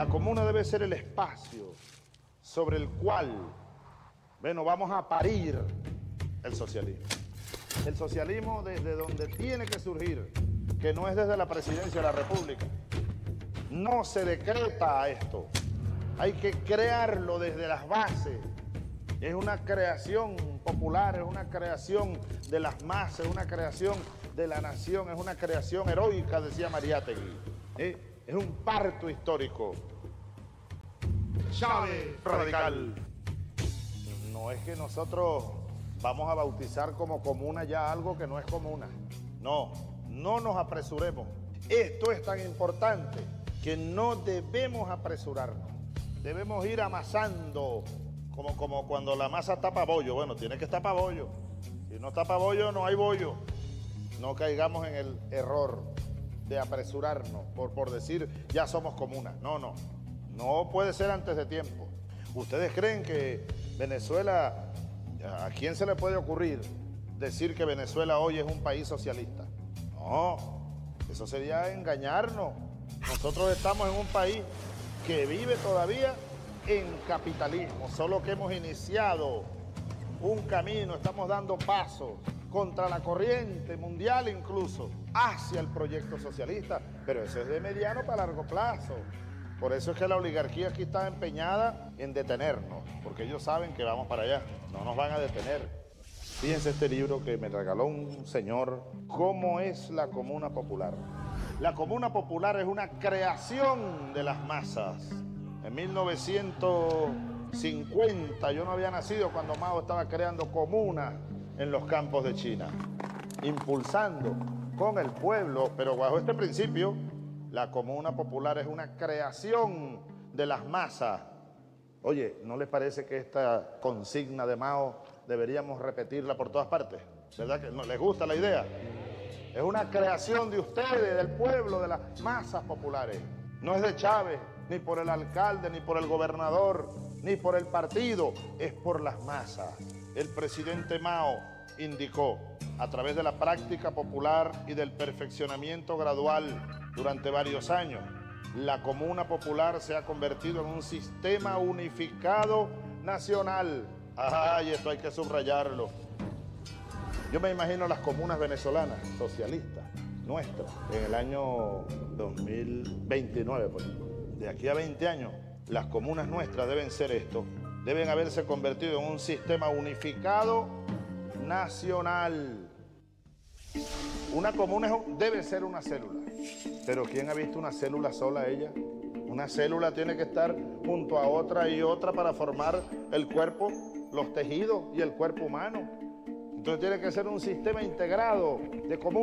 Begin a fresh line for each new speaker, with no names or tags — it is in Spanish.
La comuna debe ser el espacio sobre el cual, bueno, vamos a parir el socialismo. El socialismo desde donde tiene que surgir, que no es desde la presidencia de la República. No se decreta esto. Hay que crearlo desde las bases. Es una creación popular, es una creación de las masas, es una creación de la nación, es una creación heroica, decía Mariátegui. Es un parto histórico. Chávez radical. No es que nosotros vamos a bautizar como comuna ya algo que no es comuna. No, no nos apresuremos. Esto es tan importante que no debemos apresurarnos. Debemos ir amasando como cuando la masa está para bollo. Bueno, tiene que estar para bollo. Si no está para bollo, no hay bollo. No caigamos en el error de apresurarnos por decir ya somos comuna. No, no. No puede ser antes de tiempo. ¿Ustedes creen que Venezuela, a quién se le puede ocurrir decir que Venezuela hoy es un país socialista? No, eso sería engañarnos. Nosotros estamos en un país que vive todavía en capitalismo, solo que hemos iniciado un camino, estamos dando pasos contra la corriente mundial incluso, hacia el proyecto socialista, pero eso es de mediano para largo plazo. Por eso es que la oligarquía aquí está empeñada en detenernos, porque ellos saben que vamos para allá, no nos van a detener. Fíjense este libro que me regaló un señor, ¿Cómo es la Comuna Popular? La Comuna Popular es una creación de las masas. En 1950, yo no había nacido cuando Mao estaba creando comunas en los campos de China, impulsando con el pueblo, pero bajo este principio, la Comuna Popular es una creación de las masas. Oye, ¿no les parece que esta consigna de Mao deberíamos repetirla por todas partes? ¿Verdad que no les gusta la idea? Es una creación de ustedes, del pueblo, de las masas populares. No es de Chávez, ni por el alcalde, ni por el gobernador, ni por el partido. Es por las masas. El presidente Mao indicó, a través de la práctica popular y del perfeccionamiento gradual durante varios años, la Comuna Popular se ha convertido en un sistema unificado nacional. ¡Ay, esto hay que subrayarlo! Yo me imagino las comunas venezolanas, socialistas, nuestras, en el año 2029, por ejemplo. De aquí a 20 años, las comunas nuestras deben ser esto. Deben haberse convertido en un sistema unificado nacional. Una comuna debe ser una célula. Pero ¿quién ha visto una célula sola ella? Una célula tiene que estar junto a otra y otra para formar el cuerpo, los tejidos y el cuerpo humano. Entonces tiene que ser un sistema integrado de comunas.